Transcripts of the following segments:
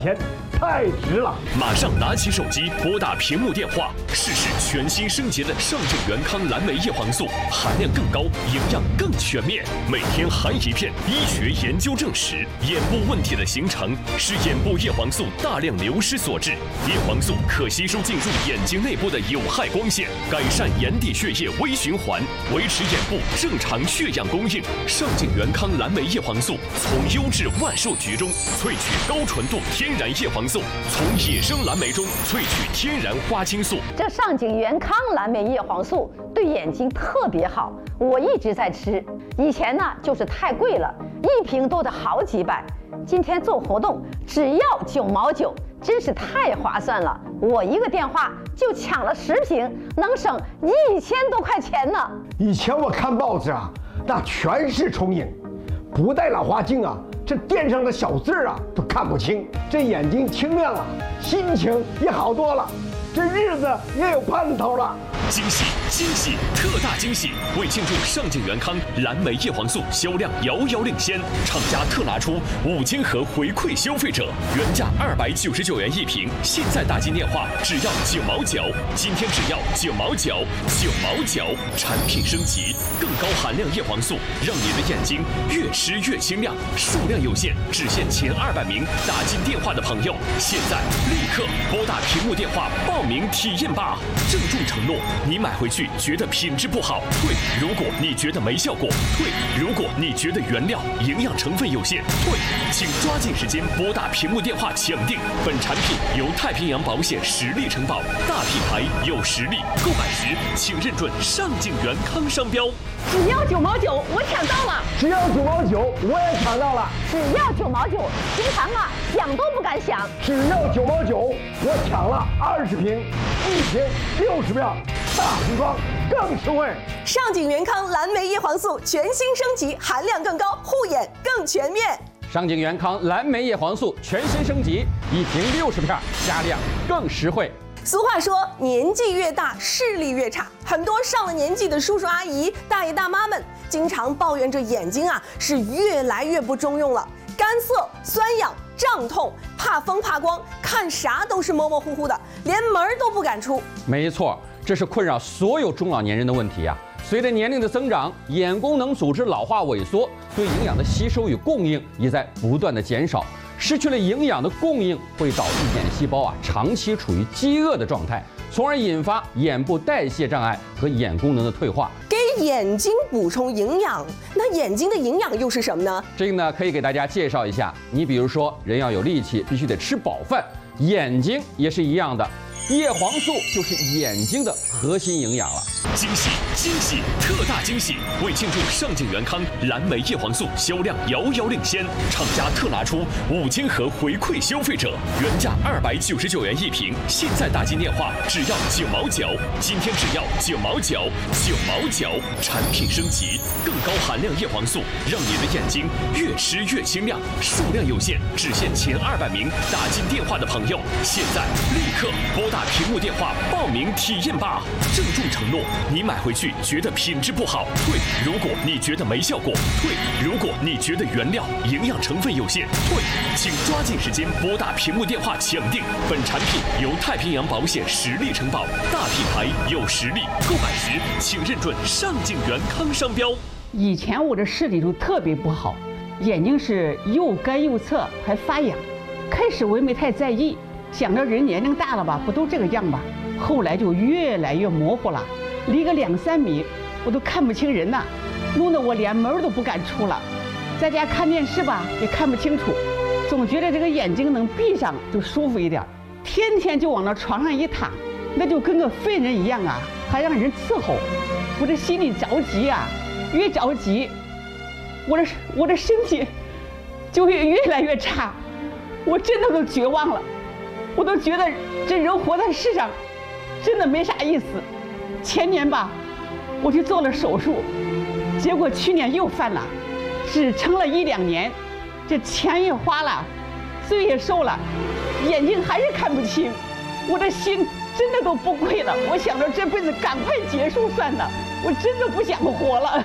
钱太值了！ 马上拿起手机拨打屏幕电话，试试全新升级的上证元康蓝莓叶黄素，含量更高，营养更全面，每天含一片。医学研究证实，眼部问题的形成是眼部叶黄素大量流失所致。叶黄素可吸收进入眼睛内部的有害光线，改善眼底血液微循环，维持眼部正常血氧供应。上证元康蓝莓叶黄素从优质万寿菊中萃取高纯度天然叶黄素，从野生蓝莓中萃取天然花青素。 这上证元康蓝莓叶黄素对眼睛特别好，我一直在吃。以前呢就是太贵了，一瓶都得好几百。今天做活动只要9毛9，真是太划算了。我一个电话就抢了10瓶，能省1000多块钱呢。 以前我看报纸啊，那全是重影，不戴老花镜啊，这垫上的小字啊都看不清，这眼睛清亮了，心情也好多了，这日子也有盼头了。 惊喜惊喜特大惊喜！为庆祝上证元康蓝莓叶黄素销量遥遥领先，厂家特拿出5000盒回馈消费者，原价299元一瓶，现在打进电话只要9毛9，今天只要9毛9，9毛9，产品升级，更高含量叶黄素，让你的眼睛越吃越清亮。数量有限，只限前200名打进电话的朋友，现在立刻拨打屏幕电话报名体验吧！郑重承诺，你买回去觉得品质不好，退；如果你觉得没效果，退；如果你觉得原料营养成分有限，退。请抓紧时间拨打屏幕电话抢订。本产品由太平洋保险实力承保，大品牌有实力，购买时请认准上证元康商标。 只要9毛9，我抢到了！ 只要9毛9，我也抢到了！ 只要9毛9，平常啊想都不敢想。 只要9毛9，我抢了20瓶，1瓶60秒，大瓶装更实惠。 上证元康蓝莓叶黄素全新升级，含量更高，护眼更全面。 上证元康蓝莓叶黄素全新升级，1瓶60片，加量更实惠。 俗话说，年纪越大，视力越差。很多上了年纪的叔叔阿姨、大爷大妈们，经常抱怨着眼睛啊是越来越不中用了，干涩、酸痒、胀痛，怕风怕光，看啥都是模模糊糊的，连门都不敢出。 没错，这是困扰所有中老年人的问题啊。随着年龄的增长，眼功能组织老化萎缩，对营养的吸收与供应也在不断的减少。失去了营养的供应，会导致眼细胞长期处于饥饿的状态，从而引发眼部代谢障碍和眼功能的退化。 给眼睛补充营养，那眼睛的营养又是什么呢？ 这个呢，可以给大家介绍一下。你比如说，人要有力气，必须得吃饱饭，眼睛也是一样的。叶黄素就是眼睛的核心营养了。 惊喜惊喜特大惊喜！为庆祝上证元康蓝莓叶黄素销量遥遥领先，厂家特拿出5000盒回馈消费者，原价299元一瓶，现在打进电话只要9毛9，今天只要9毛9，9毛9，产品升级，更高含量叶黄素，让你的眼睛越吃越清亮。数量有限，只限前200名打进电话的朋友，现在立刻拨打屏幕电话报名体验吧！郑重承诺，你买回去觉得品质不好，退；如果你觉得没效果，退；如果你觉得原料营养成分有限，退。请抓紧时间拨打屏幕电话抢订。本产品由太平洋保险实力承保，大品牌有实力，购买时请认准上证元康商标。 以前我的视力就特别不好，眼睛是又干又涩，还发痒。开始我也没太在意，想着人年龄大了吧，不都这个样吧。后来就越来越模糊了，离个2、3米我都看不清人了，弄得我连门都不敢出了。在家看电视吧也看不清楚，总觉得这个眼睛能闭上就舒服一点。天天就往那床上一躺，那就跟个废人一样啊，还让人伺候。我这心里着急啊，越着急，我的身体就会越来越差，我真的都绝望了，我都觉得这人活在世上真的没啥意思。前年吧，我去做了手术，结果去年又犯了，只撑了1、2年，这钱也花了，罪也受了，眼睛还是看不清，我的心真的都不贵了。我想着这辈子赶快结束算了，我真的不想活了。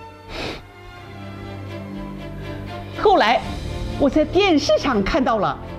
后来我在电视上看到了